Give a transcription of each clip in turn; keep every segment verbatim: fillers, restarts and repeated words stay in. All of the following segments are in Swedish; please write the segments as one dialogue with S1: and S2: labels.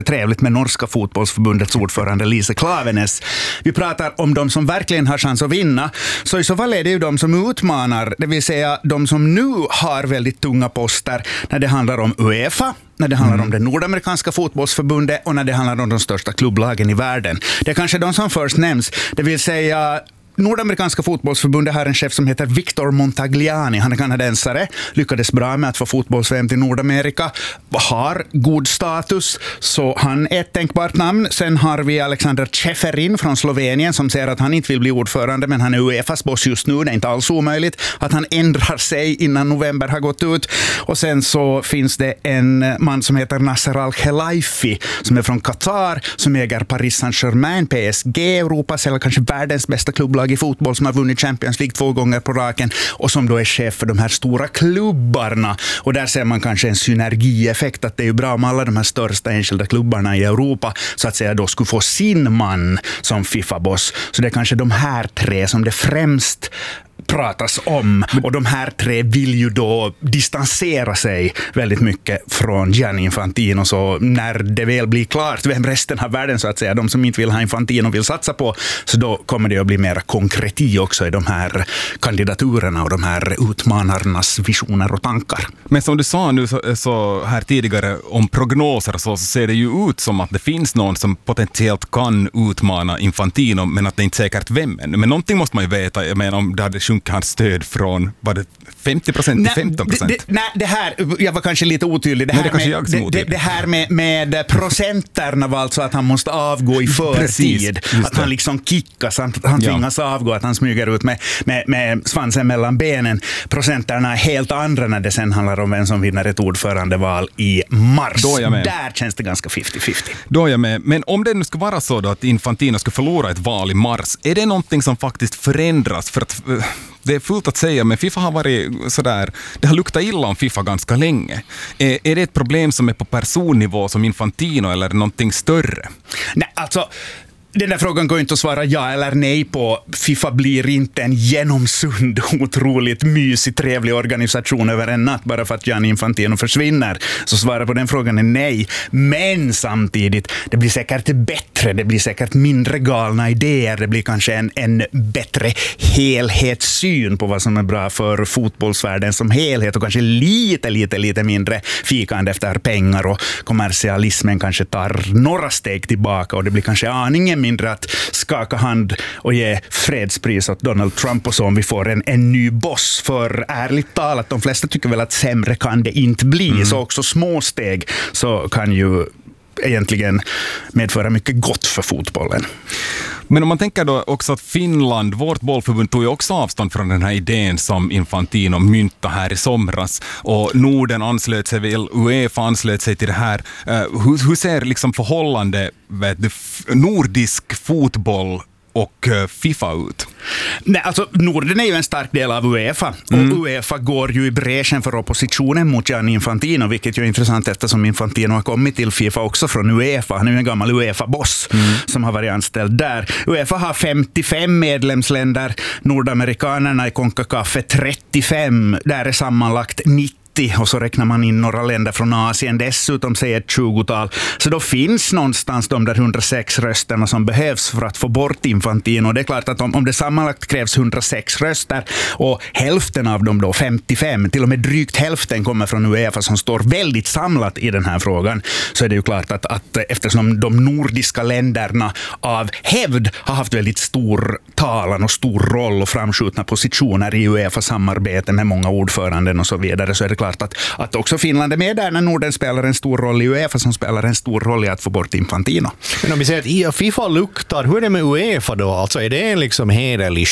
S1: Trevligt med norska fotbollsförbundets ordförande Lise Klaveness. Vi pratar om de som verkligen har chans att vinna. Så i så fall är det ju de som utmanar, det vill säga de som nu har väldigt tunga poster när det handlar om UEFA, när det handlar mm. om det nordamerikanska fotbollsförbundet och när det handlar om de största klubblagen i världen. Det är kanske de som först nämns, det vill säga Nordamerikanska fotbollsförbundet har en chef som heter Victor Montagliani. Han är kanadensare, lyckades bra med att få fotbolls-V M till Nordamerika, har god status, så han är ett tänkbart namn. Sen har vi Alexander Čeferin från Slovenien som säger att han inte vill bli ordförande, men han är UEFAs boss just nu. Det är inte alls omöjligt att han ändrar sig innan november har gått ut. Och sen så finns det en man som heter Nasser Al-Khelaifi som är från Qatar, som äger Paris Saint-Germain, P S G, Europas eller kanske världens bästa klubblag i fotboll, som har vunnit Champions League två gånger på raken och som då är chef för de här stora klubbarna. Och där ser man kanske en synergieffekt, att det är ju bra om alla de här största enskilda klubbarna i Europa så att säga då skulle få sin man som FIFA-boss. Så det är kanske de här tre som det främst pratas om, och de här tre vill ju då distansera sig väldigt mycket från Gianni Infantino. Så när det väl blir klart vem resten av världen så att säga, de som inte vill ha Infantino vill satsa på, så då kommer det att bli mer konkreti också i de här kandidaturerna och de här utmanarnas visioner och tankar.
S2: Men som du sa nu så, så här tidigare om prognoser så, så ser det ju ut som att det finns någon som potentiellt kan utmana Infantino, men att det inte är säkert vem ännu. Men någonting måste man ju veta. Jag menar, om det hade sjunkit hans stöd från, var det femtio procent till femton procent?
S1: Nej, det här, jag var kanske lite otydlig. Det här,
S2: det med,
S1: det, det, det här med, med procenterna var alltså att han måste avgå i förtid. Att han liksom kickas, han, han tvingas ja. avgå, att han smyger ut med, med, med svansen mellan benen. Procenterna är helt andra när det sen handlar om vem som vinner ett ordförandeval i mars. Där känns det ganska femtio femtio.
S2: Då är jag med. Men om det nu ska vara så då att Infantino ska förlora ett val i mars, är det någonting som faktiskt förändras? För att det är fullt att säga, men FIFA har varit sådär, det har luktat illa om FIFA ganska länge. Är, är det ett problem som är på personnivå som Infantino eller någonting större?
S1: Nej, alltså den där frågan går inte att svara ja eller nej på. FIFA blir inte en genomsund, otroligt mysig, trevlig organisation över en natt bara för att Gianni Infantino försvinner. Så svara på den frågan är nej. Men samtidigt, det blir säkert bättre. Det blir säkert mindre galna idéer. Det blir kanske en, en bättre helhetssyn på vad som är bra för fotbollsvärlden som helhet. Och kanske lite, lite, lite mindre fikande efter pengar. Och kommersialismen kanske tar några steg tillbaka. Och det blir kanske aningen mindre att skaka hand och ge fredspris åt Donald Trump och så om vi får en, en ny boss. För ärligt talat, de flesta tycker väl att sämre kan det inte bli. Mm. Så också små steg så kan ju egentligen medföra mycket gott för fotbollen.
S2: Men om man tänker då också att Finland, vårt bollförbund, tog ju också avstånd från den här idén som Infantino myntade här i somras. Och Norden anslöt sig väl, UEFA anslöt sig till det här. Uh, hur, hur ser liksom förhållande vet du, nordisk fotboll och FIFA ut?
S1: Nej, alltså Norden är ju en stark del av UEFA. Mm. Och UEFA går ju i bräschen för oppositionen mot Gianni Infantino, vilket ju är intressant eftersom Infantino har kommit till FIFA också från UEFA. Han är ju en gammal UEFA-boss mm. som har varit anställd där. UEFA har femtiofem medlemsländer. Nordamerikanerna i CONCACAF är trettiofem. Där är sammanlagt nittio. Och så räknar man in några länder från Asien dessutom, säger ett tjugotal. Så då finns någonstans de där hundrasex rösterna som behövs för att få bort Infantino. Det är klart att om, om det sammanlagt krävs hundrasex röster och hälften av dem då, femtiofem, till och med drygt hälften kommer från UEFA som står väldigt samlat i den här frågan, så är det ju klart att, att eftersom de nordiska länderna av hävd har haft väldigt stor talan och stor roll och framskjutna positioner i UEFA-samarbete med många ordföranden och så vidare, så är det klart att, att också Finland är med där när Norden spelar en stor roll i UEFA som spelar en stor roll i att få bort Infantino.
S3: Men om vi säger att FIFA luktar, hur är det med UEFA då? Alltså är det en liksom hederlig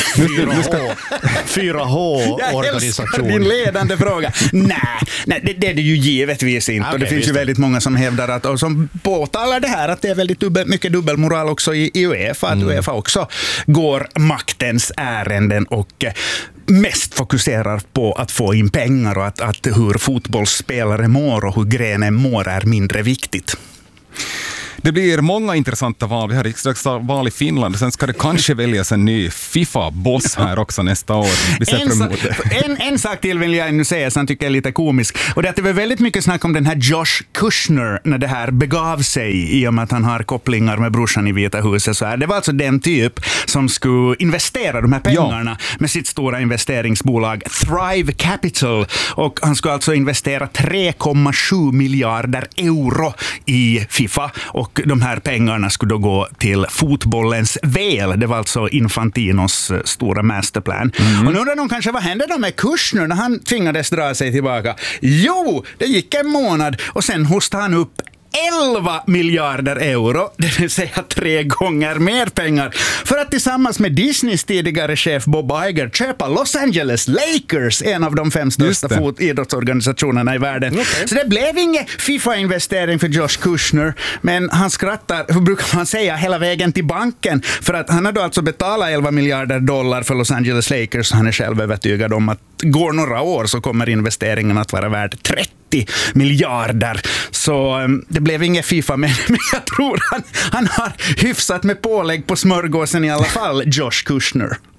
S3: fyra H-organisation?
S1: Din ledande fråga. Nej, nej det, det är det ju givetvis inte. Okay, och det finns ju det. väldigt många som hävdar att, och som påtalar det här, att det är väldigt dubbel, mycket dubbelmoral också i, i UEFA. Att mm. UEFA också går maktens ärenden och mest fokuserar på att få in pengar, och att, att hur fotbollsspelare mår och hur grenen mår är mindre viktigt.
S2: Det blir många intressanta val. Vi har riksdagsval i Finland och sen ska det kanske väljas en ny FIFA-boss här också nästa år. Vi ser
S1: En,
S2: fram
S1: sa-
S2: emot det.
S1: en, en sak till vill jag nu säga som tycker jag är lite komisk. Och det är att det var väldigt mycket snack om den här Josh Kushner när det här begav sig i och med att han har kopplingar med brorsan i Vita huset. Så här. Det var alltså den typ som skulle investera de här pengarna ja. med sitt stora investeringsbolag Thrive Capital. Och han skulle alltså investera tre komma sju miljarder euro i FIFA. Och de här pengarna skulle då gå till fotbollens väl. Det var alltså Infantinos stora masterplan. Mm. Och nu undrar de kanske, vad hände då med Kushner när han tvingades dra sig tillbaka? Jo, det gick en månad och sen hostade han upp elva miljarder euro, det vill säga tre gånger mer pengar, för att tillsammans med Disneys tidigare chef Bob Iger köpa Los Angeles Lakers, en av de fem största fotidrottsorganisationerna i världen. Okay. Så det blev ingen FIFA-investering för Josh Kushner, men han skrattar, hur brukar man säga, hela vägen till banken, för att han har då alltså betalat elva miljarder dollar för Los Angeles Lakers, och han är själv övertygad om att går några år så kommer investeringen att vara värd trettio miljarder. Så um, det blev ingen FIFA, men, men jag tror han, han har hyfsat med pålägg på smörgåsen i alla fall, Josh Kushner.